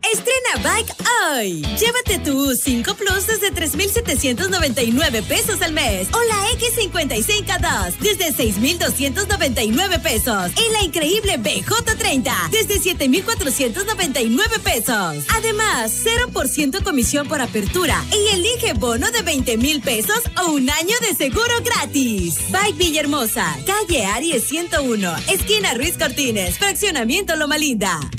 Estrena Bike hoy. Llévate tu U5 Plus desde 3,799 pesos al mes o la X55-2 desde 6,299 pesos y la increíble BJ30 desde 7,499 pesos. Además, 0% comisión por apertura y elige bono de 20,000 pesos o un año de seguro gratis. Bike Villahermosa, calle Aries 101, esquina Ruiz Cortines, fraccionamiento Loma Linda.